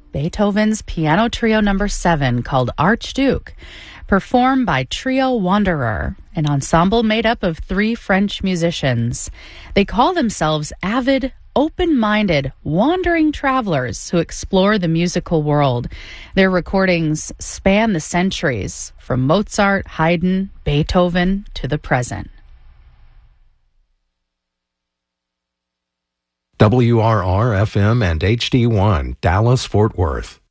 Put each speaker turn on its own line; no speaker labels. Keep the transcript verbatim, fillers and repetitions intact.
Beethoven's Piano Trio Number seven, called Archduke, performed by Trio Wanderer, an ensemble made up of three French musicians. They call themselves avid, open-minded, wandering travelers who explore the musical world. Their recordings span the centuries, from Mozart, Haydn, Beethoven to the present.
W R R F M and H D one, Dallas, Fort Worth.